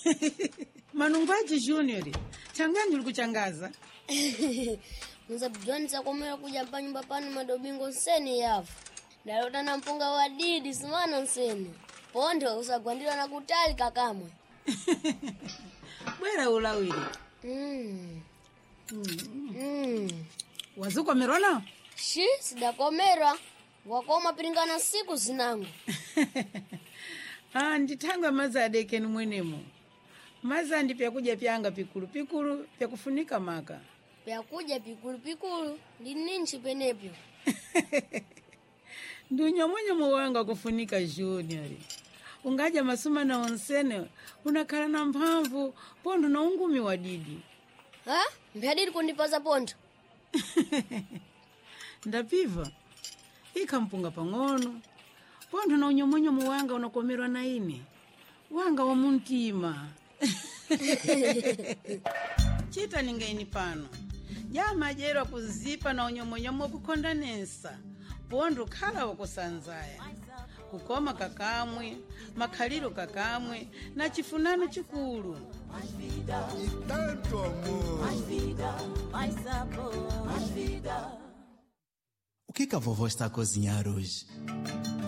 Manungwaji Junior, changani ulikuchangaza. Mzabudwanisa komera kuja pa nyumba panu madobingo nseni yafu. Dalota na mpunga wa didi simana nseni. Pondo usagwandila na kutali kakamwe. Bwera ulawiri. Wazuko merona? Shi, sidakomera. Wakoma piringana siku zinangu. Nditanga maza adeke numwenemo. Maza ndipya kuja pyanga pikulu pya kufunika maka. Pya kuja pikulu ndi ninchi penepyo. Ndunyo mwenye muwanga kufunika Junior. Ungaja masuma na onsene unakala na mpamvu pondo na ungumi wa didi. Ha? Mbiadidi kundipaza pondo. Ndapiva. Ika mpunga pangono. Pondo na unyomonyo muwanga unakomerwa na ini. Wanga wa muntima. Chita ningeini pano. Jama jero kuzipa na unyomonyomo kukondanesa. Pondo kala wakusanzaya. Kukoma kakamwe, makaliro kakamwe, na chifunano chikulu. Mais vida, e tanto amor. Mais vida, mais sabor. Mais vida. O que a vovó está a cozinhar hoje?